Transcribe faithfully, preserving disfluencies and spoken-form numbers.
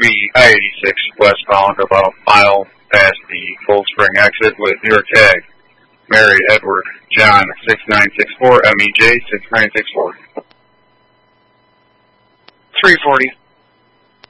to be I eighty-six westbound about a mile past the Cold Spring exit with your tag, Mary Edward John six nine six four, M E J six nine six four. three forty.